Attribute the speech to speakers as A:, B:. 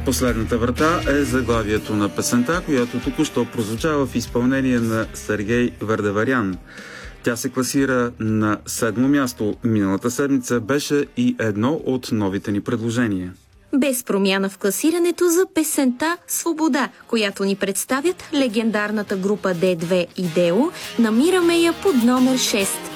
A: Последната врата е заглавието на песента, която току-що прозвучава в изпълнение на Сергей Вердеварян. Тя се класира на 7-мо място. Миналата седмица беше и едно от новите ни предложения.
B: Без промяна в класирането за песента "Свобода", която ни представят легендарната група D2 и Део, намираме я под номер 6.